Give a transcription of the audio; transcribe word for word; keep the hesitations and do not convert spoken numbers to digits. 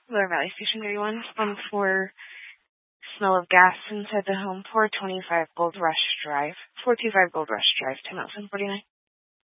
Lower Valley Station thirty-one. Um, for smell of gas inside the home, four twenty-five Gold Rush Drive. four twenty-five Gold Rush Drive, ten oh seven forty-nine.